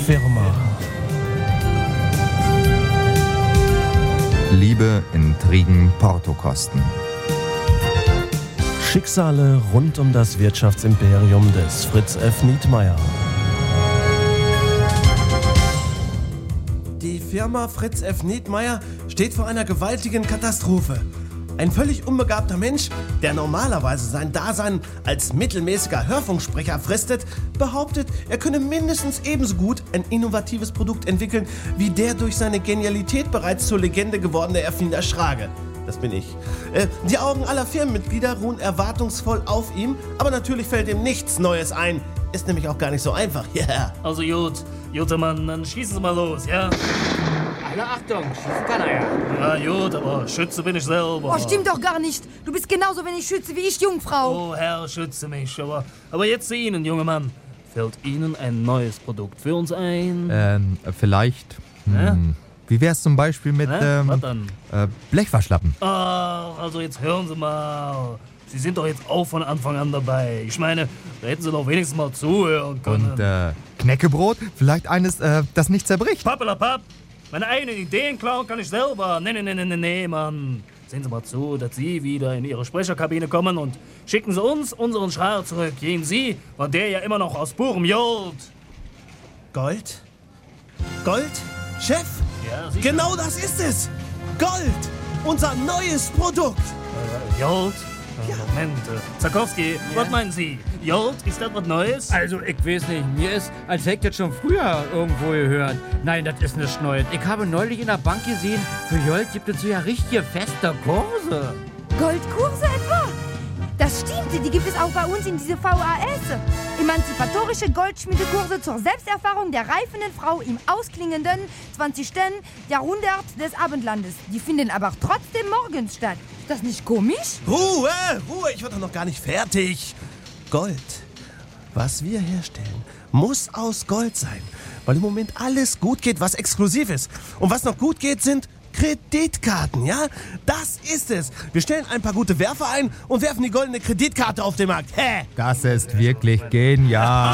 Firma. Liebe, Intrigen, Portokosten. Schicksale rund um das Wirtschaftsimperium des Fritz F. Nietmeyer. Die Firma Fritz F. Nietmeyer steht vor einer gewaltigen Katastrophe. Ein völlig unbegabter Mensch, der normalerweise sein Dasein als mittelmäßiger Hörfunksprecher fristet, behauptet, er könne mindestens ebenso gut ein innovatives Produkt entwickeln, wie der durch seine Genialität bereits zur Legende gewordene Erfinder Schrage. Das bin ich. Die Augen aller Firmenmitglieder ruhen erwartungsvoll auf ihm, aber natürlich fällt ihm nichts Neues ein. Ist nämlich auch gar nicht so einfach. Yeah. Also guter Mann, dann schießen Sie mal los, ja? Alle Achtung, schießen kann er ja. Ja, gut, aber Schütze bin ich selber. Oh, stimmt doch gar nicht. Du bist genauso wenig Schütze wie ich, Jungfrau. Oh, Herr, schütze mich. Aber jetzt zu Ihnen, junger Mann. Fällt Ihnen ein neues Produkt für uns ein? Vielleicht. Wie wär's zum Beispiel mit Was dann? Blechwaschlappen? Ach, also jetzt hören Sie mal. Sie sind doch jetzt auch von Anfang an dabei. Ich meine, da hätten Sie doch wenigstens mal zuhören können. Und Knäckebrot? Vielleicht eines, das nicht zerbricht? Pappelapapp! Meine eigenen Ideen klauen kann ich selber. Nee, Mann. Sehen Sie mal zu, dass Sie wieder in Ihre Sprecherkabine kommen und schicken Sie uns unseren Schreier zurück. Gehen Sie, war der ja immer noch aus purem Gold. Gold? Gold? Chef? Ja, sicher. Genau das ist es! Gold! Unser neues Produkt! Gold? Moment, Zarkowski, was meinen Sie? Gold, ist das was Neues? Also, ich weiß nicht, mir ist, als hätte ich das schon früher irgendwo gehört. Nein, das ist nicht Neues. Ich habe neulich in der Bank gesehen, für Gold gibt es so ja richtige feste Kurse. Goldkurse etwa? Das stimmt, die gibt es auch bei uns in diese VAS. Emanzipatorische Goldschmiedekurse zur Selbsterfahrung der reifenden Frau im ausklingenden 20. Jahrhundert des Abendlandes. Die finden aber trotzdem morgens statt. Ist das nicht komisch? Ruhe! Ich war doch noch gar nicht fertig. Gold, was wir herstellen, muss aus Gold sein. Weil im Moment alles gut geht, was exklusiv ist. Und was noch gut geht, sind Kreditkarten, ja? Das ist es. Wir stellen ein paar gute Werfer ein und werfen die goldene Kreditkarte auf den Markt. Hä? Das ist wirklich genial.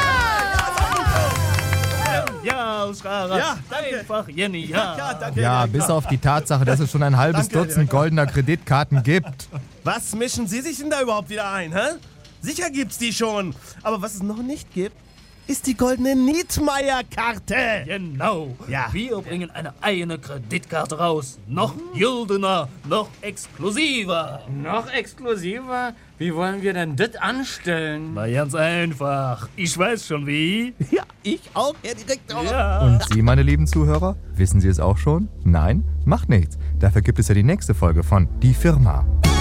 Ja, Schreier. Ja, danke. Einfach genial. Ja, danke. Ja, bis auf die Tatsache, dass es schon ein halbes Danke. Dutzend goldener Kreditkarten gibt. Was mischen Sie sich denn da überhaupt wieder ein, hä? Sicher gibt's die schon. Aber was es noch nicht gibt, ist die goldene Nietmeyer-Karte. Genau. Ja. Wir bringen eine eigene Kreditkarte raus. Noch güldener, noch exklusiver. Noch exklusiver? Wie wollen wir denn das anstellen? Na, ganz einfach. Ich weiß schon wie. Ja, ich auch, Herr Direktor. Ja. Und Sie, meine lieben Zuhörer, wissen Sie es auch schon? Nein? Macht nichts. Dafür gibt es ja die nächste Folge von Die Firma.